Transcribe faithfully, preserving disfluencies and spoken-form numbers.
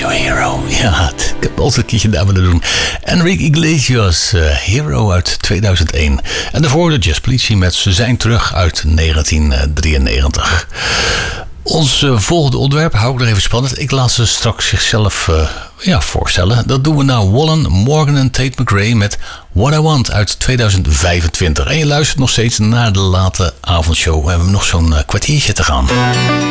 Radio Hero. Ja, ik heb altijd een keertje daar willen doen. Enrique Iglesias, uh, Hero uit tweeduizend één. En daarvoor de Jazzpolitie met Ze zijn terug uit negentien drieënnegentig. Ons uh, volgende onderwerp hou ik nog even spannend. Ik laat ze straks zichzelf uh, ja, voorstellen. Dat doen we nou Wallen, Morgan en Tate McRae met What I Want uit tweeduizend vijfentwintig. En je luistert nog steeds naar de late avondshow. We hebben nog zo'n uh, kwartiertje te gaan.